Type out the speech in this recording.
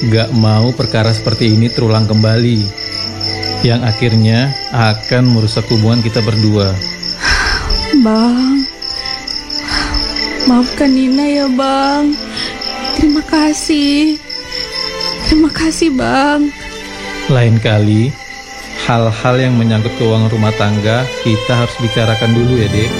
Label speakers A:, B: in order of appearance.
A: gak mau perkara seperti ini terulang kembali, yang akhirnya akan merusak hubungan kita berdua.
B: Bang, maafkan Nina ya Bang. Terima kasih Bang.
A: Lain kali, hal-hal yang menyangkut keuangan rumah tangga kita harus bicarakan dulu ya, Dek.